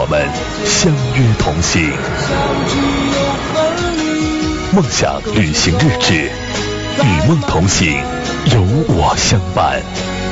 们相约同行。梦想旅行日志，与梦同行，有我相伴。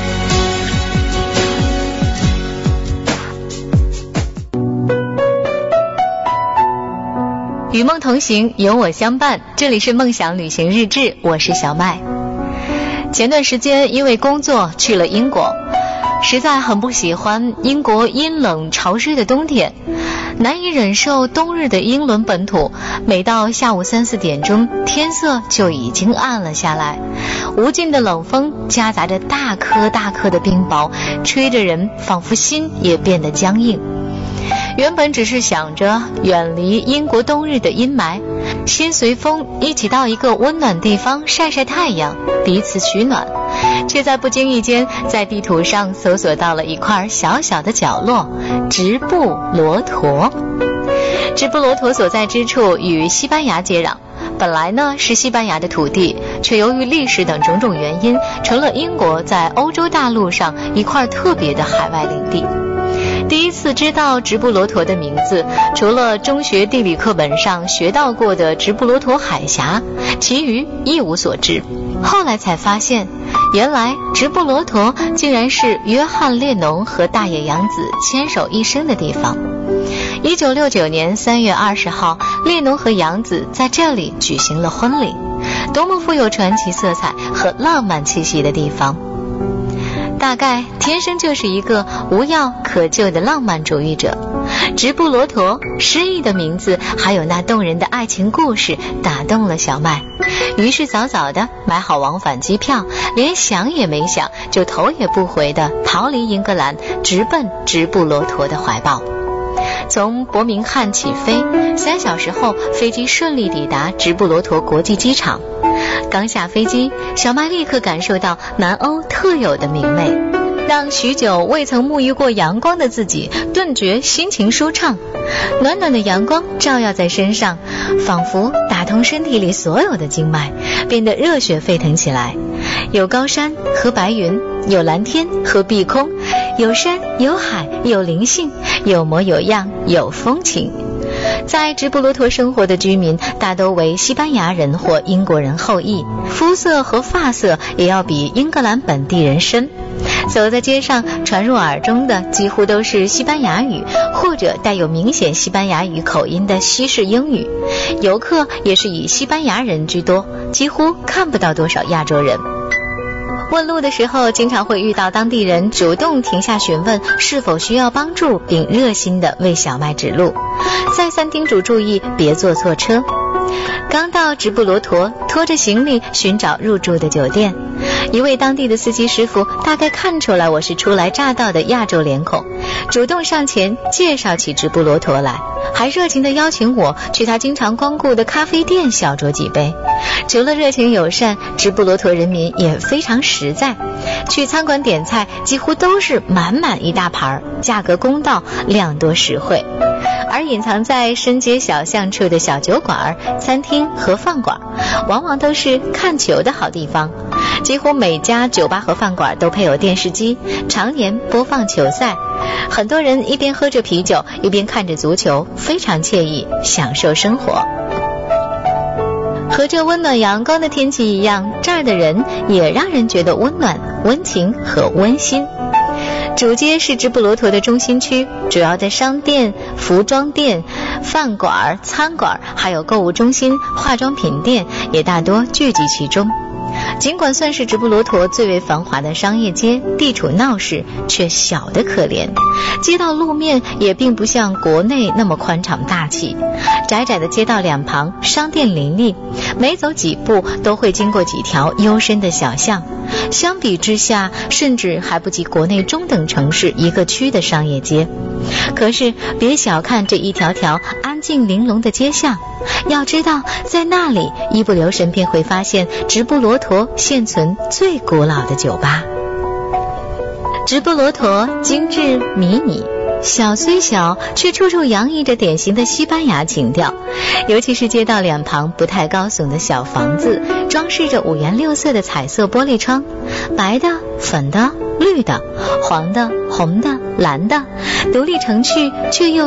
与梦同行，有我相伴。这里是梦想旅行日志，我是小麦。前段时间因为工作去了英国，实在很不喜欢英国阴冷潮湿的冬天，难以忍受冬日的英伦本土。每到下午3、4点钟，天色就已经暗了下来，无尽的冷风夹杂着大颗大颗的冰雹，吹着人仿佛心也变得僵硬。原本只是想着远离英国冬日的阴霾，先随风一起到一个温暖地方晒晒太阳，彼此取暖，却在不经意间在地图上搜索到了一块小小的角落——直布罗陀。直布罗陀所在之处与西班牙接壤，本来呢是西班牙的土地，却由于历史等种种原因，成了英国在欧洲大陆上一块特别的海外领地。第一次知道直布罗陀的名字，除了中学地理课本上学到过的直布罗陀海峡，其余一无所知。后来才发现，原来直布罗陀竟然是约翰列侬和大野洋子牵手一生的地方。1969年3月20号，列侬和洋子在这里举行了婚礼，多么富有传奇色彩和浪漫气息的地方。大概天生就是一个无药可救的浪漫主义者。直布罗陀诗意的名字还有那动人的爱情故事打动了小麦，于是早早的买好往返机票，连想也没想就头也不回的逃离英格兰，直奔直布罗陀的怀抱。从伯明翰起飞，3小时后飞机顺利抵达直布罗陀国际机场。刚下飞机，小麦立刻感受到南欧特有的明媚，让许久未曾沐浴过阳光的自己顿觉心情舒畅。暖暖的阳光照耀在身上，仿佛打通身体里所有的经脉，变得热血沸腾起来。有高山和白云，有蓝天和碧空，有山有海，有灵性，有模有样，有风情。在直布罗陀生活的居民大都为西班牙人或英国人后裔，肤色和发色也要比英格兰本地人深。走在街上，传入耳中的几乎都是西班牙语或者带有明显西班牙语口音的西式英语，游客也是以西班牙人居多，几乎看不到多少亚洲人。问路的时候，经常会遇到当地人主动停下询问是否需要帮助，并热心地为小麦指路，再三叮嘱注意别坐错车。刚到直布罗陀，拖着行李寻找入住的酒店，一位当地的司机师傅大概看出来我是初来乍到的亚洲脸孔，主动上前介绍起直布罗陀来，还热情地邀请我去他经常光顾的咖啡店小酌几杯。除了热情友善，直布罗陀人民也非常实在，去餐馆点菜几乎都是满满一大盘，价格公道，量多实惠。而隐藏在深街小巷处的小酒馆、餐厅和饭馆，往往都是看球的好地方。几乎每家酒吧和饭馆都配有电视机，常年播放球赛。很多人一边喝着啤酒，一边看着足球，非常惬意，享受生活。和这温暖阳光的天气一样，这儿的人也让人觉得温暖、温情和温馨。主街是直布罗陀的中心区，主要的商店、服装店、饭馆、餐馆，还有购物中心、化妆品店也大多聚集其中。尽管算是直布罗陀最为繁华的商业街，地处闹市，却小得可怜。街道路面也并不像国内那么宽敞大气，窄窄的街道两旁商店林立，每走几步都会经过几条幽深的小巷。相比之下，甚至还不及国内中等城市一个区的商业街。可是别小看这一条条安静玲珑的街巷，要知道在那里一不留神便会发现直布罗陀现存最古老的酒吧。直布罗陀精致迷你，小虽小，却处处洋溢着典型的西班牙情调。尤其是街道两旁不太高耸的小房子，装饰着五颜六色的彩色玻璃窗，白的、粉的、绿的、黄的、红的、蓝的，独立成趣却又